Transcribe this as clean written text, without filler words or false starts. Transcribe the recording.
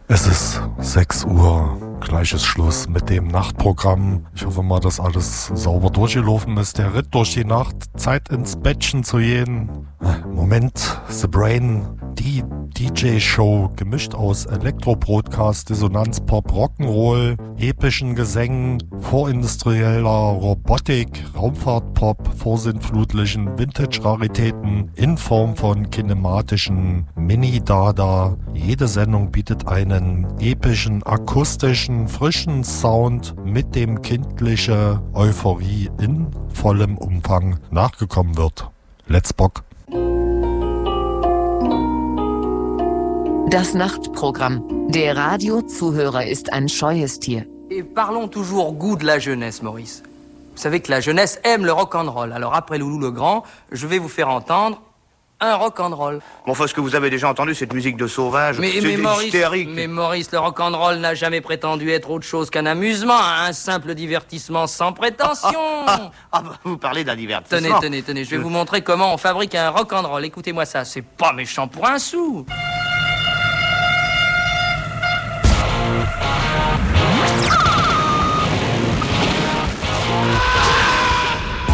Es ist 6 Uhr, gleiches Schluss mit dem Nachtprogramm. Ich hoffe mal, dass alles sauber durchgelaufen ist. Der Ritt durch die Nacht, Zeit ins Bettchen zu gehen. Moment, The Brain, die DJ-Show, gemischt aus Elektro-Broadcast, Dissonanz, Pop, Rock'n'Roll, epischen Gesängen, vorindustrieller Robotik, Raumfahrt-Pop, vorsintflutlichen Vintage-Raritäten in Form von kinematischen Mini-Dada. Jede Sendung bietet einen epischen, akustischen, frischen Sound, mit dem kindliche Euphorie in vollem Umfang nachgekommen wird. Let's Bock! Das Nachtprogramm. Der Radiozuhörer ist ein scheues Tier. Et parlons toujours goût de la jeunesse, Maurice. Vous savez que la jeunesse aime le rock'n'roll. Alors après Loulou le Grand, je vais vous faire entendre un rock'n'roll. Bon, enfin, ce que vous avez déjà entendu, cette musique de sauvage, c'est hystérique. Mais Maurice, le rock'n'roll n'a jamais prétendu être autre chose qu'un amusement, un simple divertissement sans prétention. Vous parlez d'un divertissement. Tenez, je vais vous montrer comment on fabrique un rock'n'roll. Écoutez-moi ça, c'est pas méchant pour un sou.